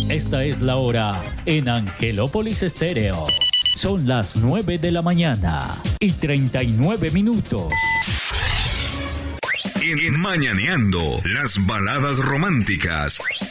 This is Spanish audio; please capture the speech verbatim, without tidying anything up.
Esta es la hora en Angelópolis Estéreo. Son las nueve de la mañana y treinta y nueve minutos. En Mañaneando, las baladas románticas.